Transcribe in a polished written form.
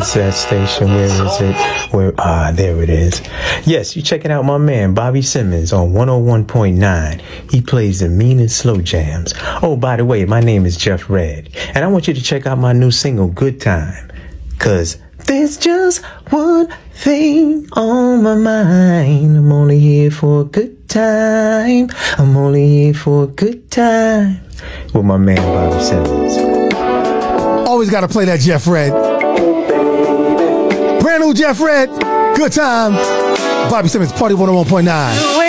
is that station? Where is it? There it is. Yes, you checking out my man, Bobby Simmons, on 101.9. He plays the meanest slow jams. Oh, by the way, my name is Jeff Red, and I want you to check out my new single, Good Time, cause there's just one thing on my mind. I'm only here for a good time. I'm only here for a good time. With my man, Bobby Simmons. Always got to play that Jeff Red. Brand new Jeff Red. Good time. Bobby Simmons, Party 101.9.